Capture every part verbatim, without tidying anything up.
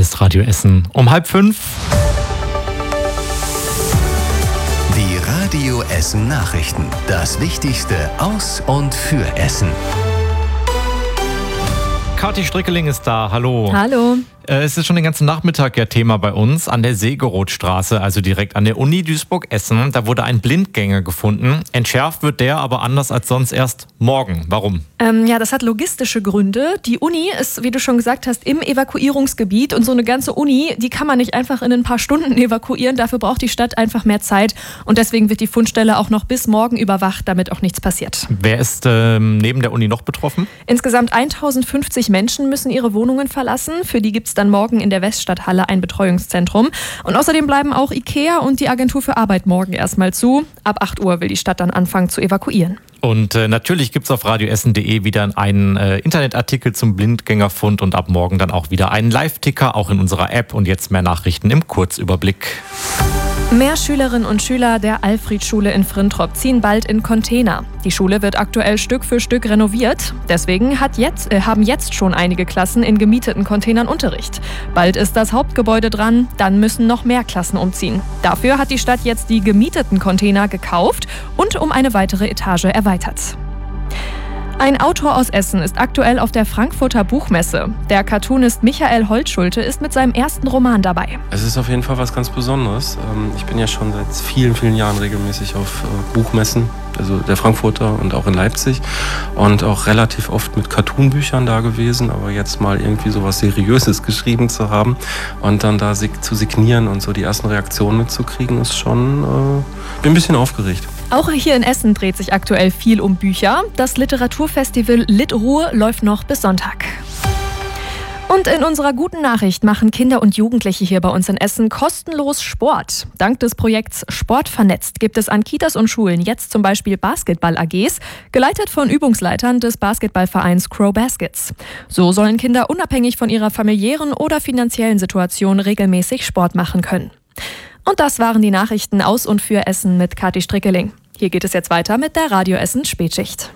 Hier ist Radio Essen um halb fünf. Die Radio Essen Nachrichten. Das Wichtigste aus und für Essen. Kathi Strickeling ist da. Hallo. Hallo. Es ist schon den ganzen Nachmittag ja Thema bei uns an der Segerothstraße, also direkt an der Uni Duisburg-Essen. Da wurde ein Blindgänger gefunden. Entschärft wird der aber anders als sonst erst morgen. Warum? Ähm, ja, das hat logistische Gründe. Die Uni ist, wie du schon gesagt hast, im Evakuierungsgebiet. Und so eine ganze Uni, die kann man nicht einfach in ein paar Stunden evakuieren. Dafür braucht die Stadt einfach mehr Zeit. Und deswegen wird die Fundstelle auch noch bis morgen überwacht, damit auch nichts passiert. Wer ist ähm, neben der Uni noch betroffen? Insgesamt tausendfünfzig Menschen müssen ihre Wohnungen verlassen. Für die gibt es dann morgen in der Weststadthalle ein Betreuungszentrum. Und außerdem bleiben auch IKEA und die Agentur für Arbeit morgen erstmal zu. Ab acht Uhr will die Stadt dann anfangen zu evakuieren. Und äh, natürlich gibt es auf radioessen punkt de wieder einen äh, Internetartikel zum Blindgängerfund und ab morgen dann auch wieder einen Live-Ticker, auch in unserer App. Und jetzt mehr Nachrichten im Kurzüberblick. Mehr Schülerinnen und Schüler der Alfriedschule in Frintrop ziehen bald in Container. Die Schule wird aktuell Stück für Stück renoviert. Deswegen hat jetzt, äh, haben jetzt schon einige Klassen in gemieteten Containern Unterricht. Bald ist das Hauptgebäude dran, dann müssen noch mehr Klassen umziehen. Dafür hat die Stadt jetzt die gemieteten Container gekauft und um eine weitere Etage erweitert. Ein Autor aus Essen ist aktuell auf der Frankfurter Buchmesse. Der Cartoonist Michael Holtschulte ist mit seinem ersten Roman dabei. Es ist auf jeden Fall was ganz Besonderes. Ich bin ja schon seit vielen, vielen Jahren regelmäßig auf Buchmessen, also der Frankfurter und auch in Leipzig und auch relativ oft mit Cartoonbüchern da gewesen, aber jetzt mal irgendwie so was Seriöses geschrieben zu haben und dann da zu signieren und so die ersten Reaktionen mitzukriegen, ist schon, äh, bin ein bisschen aufgeregt. Auch hier in Essen dreht sich aktuell viel um Bücher. Das Literaturfestival Litruhe läuft noch bis Sonntag. Und in unserer guten Nachricht machen Kinder und Jugendliche hier bei uns in Essen kostenlos Sport. Dank des Projekts Sport vernetzt gibt es an Kitas und Schulen jetzt zum Beispiel Basketball-A Gs, geleitet von Übungsleitern des Basketballvereins Crow Baskets. So sollen Kinder unabhängig von ihrer familiären oder finanziellen Situation regelmäßig Sport machen können. Und das waren die Nachrichten aus und für Essen mit Kathi Strickeling. Hier geht es jetzt weiter mit der Radio Essen Spätschicht.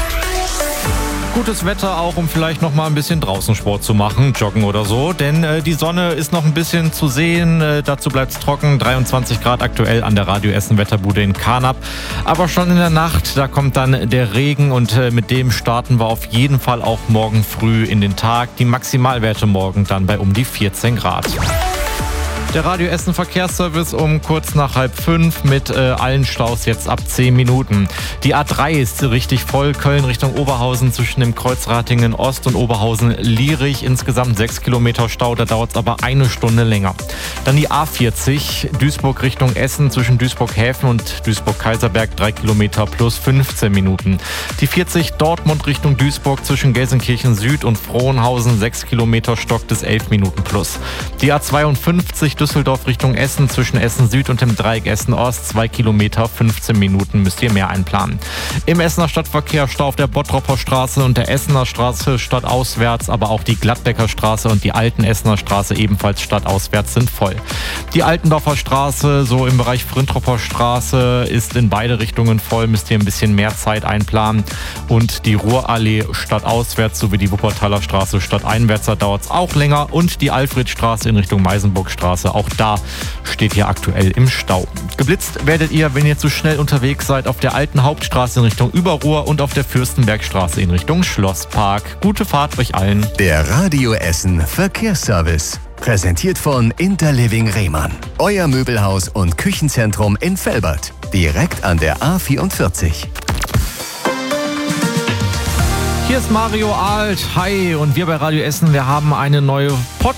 Gutes Wetter auch, um vielleicht noch mal ein bisschen draußen Sport zu machen, joggen oder so. Denn äh, die Sonne ist noch ein bisschen zu sehen. Äh, dazu bleibt es trocken. dreiundzwanzig Grad aktuell an der Radio Essen Wetterbude in Karnap. Aber schon in der Nacht, da kommt dann der Regen und äh, mit dem starten wir auf jeden Fall auch morgen früh in den Tag. Die Maximalwerte morgen dann bei um die vierzehn Grad. Der Radio Essen Verkehrsservice um kurz nach halb fünf mit äh, allen Staus jetzt ab zehn Minuten. Die A drei ist richtig voll. Köln Richtung Oberhausen zwischen dem Kreuz Ratingen Ost und Oberhausen-Lierich. Insgesamt sechs Kilometer Stau, da dauert es aber eine Stunde länger. Dann die A vierzig, Duisburg Richtung Essen zwischen Duisburg-Häfen und Duisburg-Kaiserberg, drei Kilometer plus fünfzehn Minuten. Die vierzig Dortmund Richtung Duisburg zwischen Gelsenkirchen Süd und Frohnhausen, sechs Kilometer stockt es elf Minuten plus. Die A zweiundfünfzig Düsseldorf Richtung Essen zwischen Essen Süd und dem Dreieck Essen Ost, zwei Kilometer, fünfzehn Minuten müsst ihr mehr einplanen. Im Essener Stadtverkehr Stau auf der Bottropper Straße und der Essener Straße stadtauswärts, aber auch die Gladbecker Straße und die Alten Essener Straße ebenfalls stadtauswärts sind voll. Die Altendorfer Straße, so im Bereich Frintropper Straße, ist in beide Richtungen voll, müsst ihr ein bisschen mehr Zeit einplanen. Und die Ruhrallee stadtauswärts sowie die Wuppertaler Straße stadteinwärts, da dauert es auch länger. Und die Alfredstraße in Richtung Meisenburgstraße, auch da steht ihr aktuell im Stau. Geblitzt werdet ihr, wenn ihr zu schnell unterwegs seid, auf der alten Hauptstraße in Richtung Überruhr und auf der Fürstenbergstraße in Richtung Schlosspark. Gute Fahrt euch allen. Der Radio Essen Verkehrsservice. Präsentiert von Interliving Rehmann. Euer Möbelhaus und Küchenzentrum in Velbert. Direkt an der A vierundvierzig. Hier ist Mario Alt. Hi. Und wir bei Radio Essen, wir haben eine neue Podcast